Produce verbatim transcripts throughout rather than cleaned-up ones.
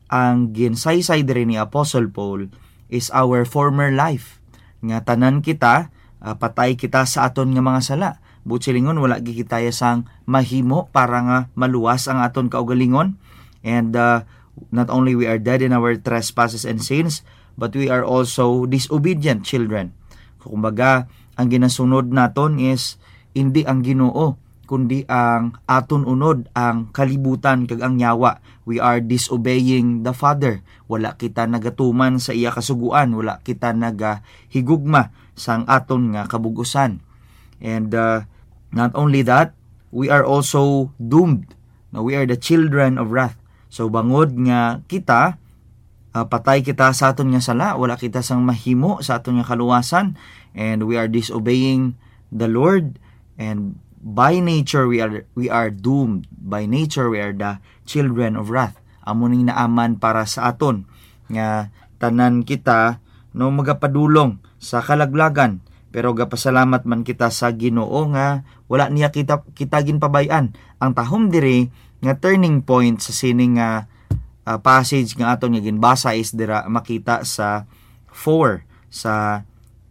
ang ginsaysay diri ni Apostle Paul is our former life. Nga tanan kita, uh, patay kita sa aton nga mga sala. Butsilingon, wala gikitaya sang mahimo para nga maluwas ang aton kaugalingon. And uh, not only we are dead in our trespasses and sins, but we are also disobedient children. Kumbaga, ang ginasunod naton is hindi ang Ginoo, kundi ang aton unod, ang kalibutan kag ang yawa. We are disobeying the Father. Wala kita nagatuman sa iya kasuguan, wala kita nagahigugma sang aton nga kabugusan. And uh, not only that, we are also doomed. Now, we are the children of wrath. So bangod nga kita, uh, patay kita sa aton nga sala, wala kita sang mahimo sa aton nga kaluwasan, and we are disobeying the Lord, and by nature we are we are doomed. By nature we are the children of wrath. Amo ning naaman para sa aton nga tanan kita no magapadulong sa kalaglagan, pero gapasalamat man kita sa Ginoo nga wala niya kita kita ginpabayan. Ang tahom diri nga turning point sa sining nga uh, passage nga aton nga ginbasa is dira makita sa four, sa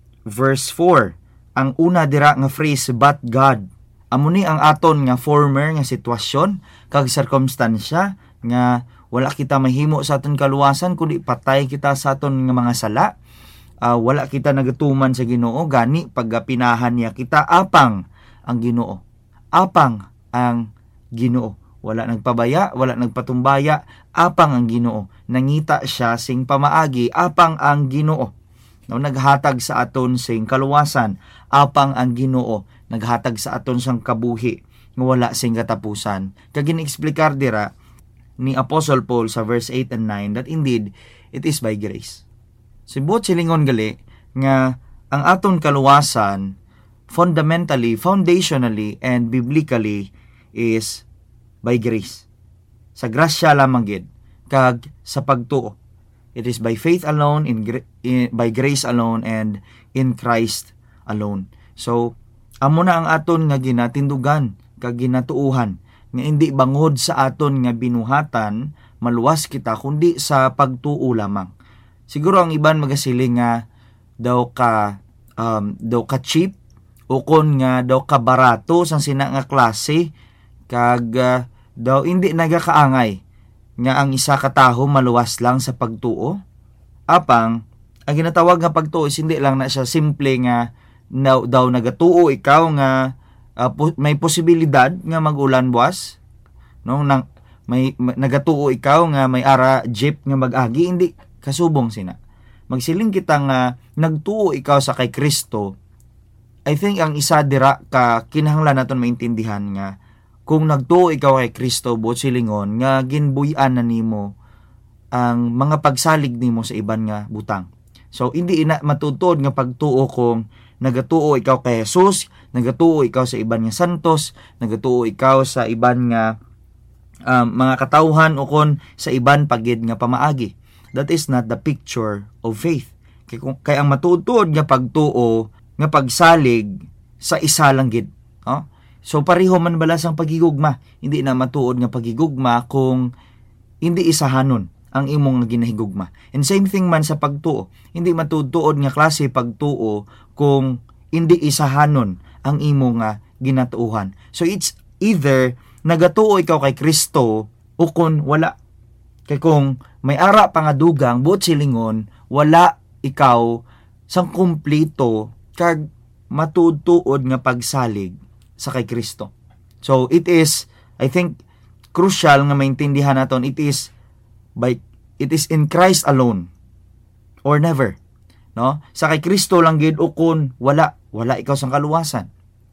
verse four. Ang una dira nga phrase, but God. Amo ni ang aton nga former nga sitwasyon kag circumstansya nga wala kita mahimo sa aton kaluwasan kundi patay kita sa aton nga mga sala. Uh, wala kita nagatuman sa Ginoo, gani pagpinahan niya kita apang ang Ginoo. Apang ang Ginoo. Wala nagpabaya, wala nagpatumbaya, apang ang Ginoo. Nangita siya sing pamaagi, apang ang Ginoo. No, naghatag sa aton sing kaluwasan, apang ang Ginoo. Naghatag sa aton sang kabuhi, nga wala sing katapusan. Kag gin-explikar dira ni Apostle Paul sa verse eight and nine that indeed it is by grace. Sibot silingon gali nga ang aton kaluwasan fundamentally, foundationally, and biblically is by grace. Sa grasya lamang gid kag sa pagtuo. It is by faith alone, in, in by grace alone, and in Christ alone. So amo na ang aton nga ginatindugan kag ginatuuhan nga hindi bangod sa aton nga binuhatan maluwas kita kundi sa pagtuo lamang. Siguro ang iban magasiling nga daw ka um, daw ka cheap o kon nga daw ka barato sang sina nga klase kag uh, daw hindi nagakaangay nga ang isa ka taho maluwas lang sa pagtuo. Apang ang ginatawag nga pagtuo is hindi lang na siya simple nga daw, daw nagatuo ikaw nga uh, po, may posibilidad nga magulan buwas, no, nang may, may nagatuo ikaw nga may ara jeep nga mag-agi, hindi kasubong sina. Magsiling kita nga nagtuo ikaw sa kay Kristo. I think ang isa dira ka kinahanglan naton maintindihan nga kung nagtuo ikaw kay Kristo, buot silingon nga ginbuy-an na nimo ang mga pagsalig nimo sa iban nga butang. So hindi ina matutod nga pagtuo kung nagatuo ikaw kay Jesus, nagatuo ikaw sa iban nga santos, nagatuo ikaw sa iban nga um, mga katawhan o kon sa iban pagid nga pamaagi. That is not the picture of faith. Kay, kay ang matutuod nga pagtuo nga pagsalig sa isa lang gid. Oh? So pareho man balas ang pagigugma. Hindi na matuod nga pagigugma kung hindi isahanon ang imong ginahigugma. And same thing man sa pagtuo. Hindi matutuod nga klase pagtuo kung hindi isahanon ang imong nga ginatuuhan. So it's either nagatuo ikaw kay Kristo o kung wala. Kay kung may ara pa nga dugang buot silingon, wala ikaw sang kumplito kag matutuod nga pagsalig sa kay Kristo. So it is, I think, crucial nga maintindihan naton, it is by it is in Christ alone or never. No? Sa kay Kristo lang gid o kun wala, wala ikaw sang kaluwasan.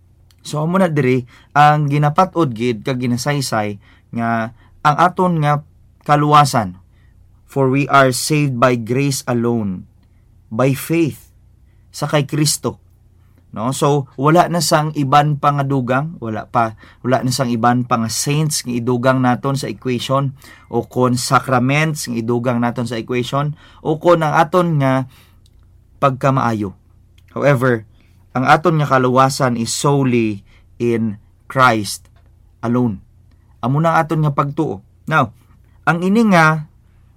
So amo na diri ang ginapat-od gid kag ginasaysay nga ang aton nga kaluwasan, for we are saved by grace alone, by faith sa kay Kristo. No? So wala na sang iban pa nga dugang, wala pa wala na sang iban pa nga saints nga idugang naton sa equation, o kon sacraments nga idugang naton sa equation, o kon ang aton nga pagkamaayo. However, ang aton nga kaluwasan is solely in Christ alone. Amo na aton nga pagtuo. Now, ang ini nga